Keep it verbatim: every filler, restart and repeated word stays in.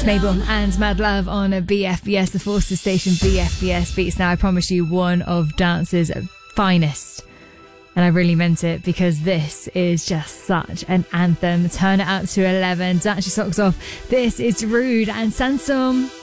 It's Mabel and Mad Love on a B F B S, the Forces station B F B S Beats. Now, I promise you, one of dance's finest. And I really meant it, because this is just such an anthem. Turn it up to eleven. Dance your socks off. This is Rude and Sandstorm.